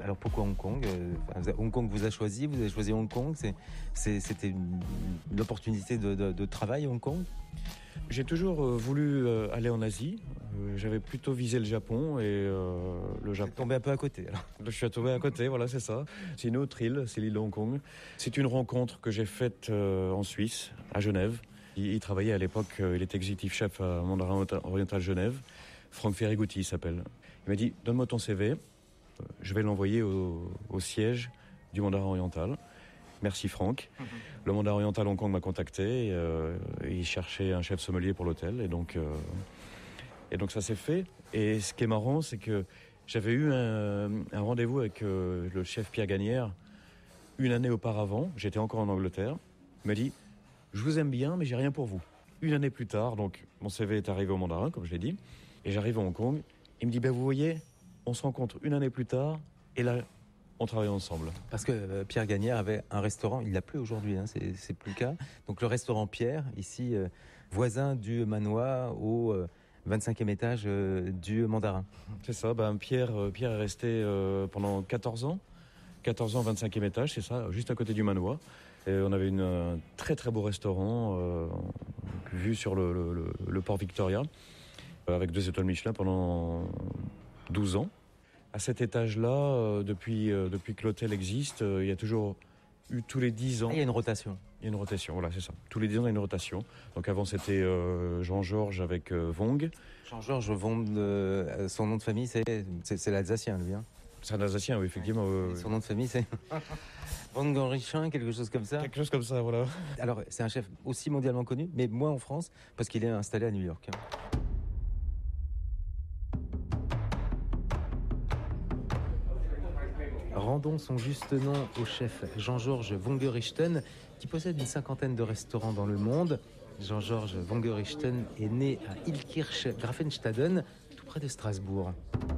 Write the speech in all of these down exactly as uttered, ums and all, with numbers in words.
Alors pourquoi Hong Kong? euh, enfin, Hong Kong vous a choisi, vous avez choisi Hong Kong. C'est, c'est, c'était une, une opportunité de, de, de travail Hong Kong? J'ai toujours euh, voulu euh, aller en Asie. Euh, j'avais plutôt visé le Japon et euh, le Vous Japon. êtes tombé un peu à côté alors. Je suis tombé à côté, voilà, c'est ça. C'est une autre île, c'est l'île de Hong Kong. C'est une rencontre que j'ai faite euh, en Suisse, à Genève. Il, il travaillait à l'époque, euh, il était exécutif chef à Mandarin Oriental Genève. Franck Ferrigouti, il s'appelle. Il m'a dit, donne-moi ton C V, je vais l'envoyer au, au siège du Mandarin Oriental. Merci Franck. Mm-hmm. Le Mandarin Oriental Hong Kong m'a contacté. Et, euh, il cherchait un chef sommelier pour l'hôtel. Et donc, euh, et donc ça s'est fait. Et ce qui est marrant, c'est que j'avais eu un, un rendez-vous avec euh, le chef Pierre Gagnère une année auparavant. J'étais encore en Angleterre. Il m'a dit, je vous aime bien, mais j'ai rien pour vous. Une année plus tard, donc mon C V est arrivé au Mandarin, comme je l'ai dit. Et j'arrive à Hong Kong. Il me dit, ben vous voyez, on se rencontre une année plus tard. Et là, on travaille ensemble. Parce que euh, Pierre Gagnère avait un restaurant, il l'a plus aujourd'hui, hein, c'est, c'est plus le cas. Donc le restaurant Pierre, ici, euh, voisin du manoir au euh, vingt-cinquième étage euh, du Mandarin. C'est ça, ben Pierre, euh, Pierre est resté euh, pendant quatorze ans. quatorze ans, vingt-cinquième étage, c'est ça, juste à côté du manoir. Et on avait une, un très très beau restaurant, euh, vu sur le, le, le, le port Victoria, avec deux étoiles Michelin pendant douze ans. À cet étage-là, euh, depuis, euh, depuis que l'hôtel existe, euh, il y a toujours eu tous les dix ans... Ah, il y a une rotation. Il y a une rotation, voilà, c'est ça. Tous les dix ans, il y a une rotation. Donc avant, c'était euh, Jean-Georges avec euh, Vong. Jean-Georges Vong, euh, son nom de famille, c'est, c'est, c'est l'Alsacien, lui. Hein. C'est un Alsacien, oui, effectivement. Ouais. Euh, son nom de famille, c'est Vong-Henrichin, quelque chose comme ça. Quelque chose comme ça, voilà. Alors, c'est un chef aussi mondialement connu, mais moins en France, parce qu'il est installé à New York. Rendons son juste nom au chef Jean-Georges Vongerichten, qui possède une cinquantaine de restaurants dans le monde. Jean-Georges Vongerichten est né à Illkirch Grafenstaden, tout près de Strasbourg.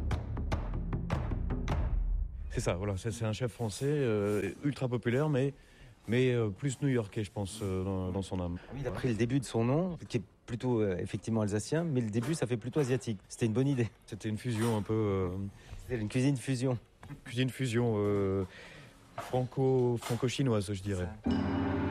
C'est ça, voilà, c'est, c'est un chef français euh, ultra populaire, mais, mais euh, plus new-yorkais, je pense, euh, dans, dans son âme. Oui, il a pris le début de son nom, qui est plutôt euh, effectivement alsacien, mais le début, ça fait plutôt asiatique. C'était une bonne idée. C'était une fusion un peu... Euh, C'était une cuisine fusion. Cuisine fusion euh, franco, franco-chinoise, je dirais. Ça.